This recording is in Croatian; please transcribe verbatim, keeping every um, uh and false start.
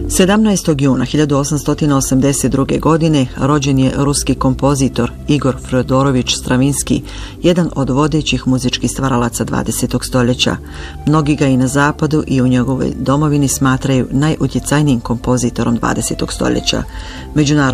sedamnaestog juna hiljadu osamsto osamdeset druge. godine rođen je ruski kompozitor Igor Fjodorović Stravinski, jedan od vodećih muzičkih stvaralaca dvadesetog stoljeća. Mnogi ga i na zapadu i u njegovoj domovini smatraju najutjecajnijim kompozitorom dvadesetog stoljeća. Međunarodno